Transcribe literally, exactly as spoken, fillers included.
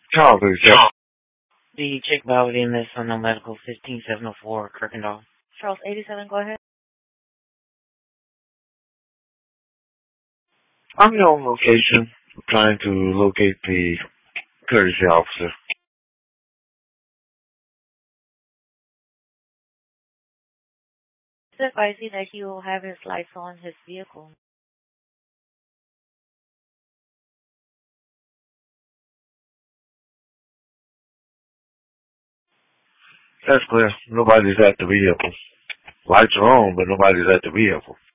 Charles, is that? The chick Balvady in this on the medical fifteen seven oh four Kirkendall. Charles eighty-seven, go ahead. I'm here on location trying to locate the courtesy officer. It's advising that he will have his lights on his vehicle. That's clear. Nobody's at the vehicle. Lights are on, but nobody's at the vehicle.